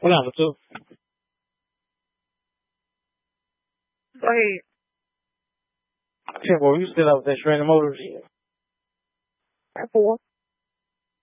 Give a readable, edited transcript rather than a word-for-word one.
What number two? Go ahead. Shit, boy, you still out there shredding motors? At 4.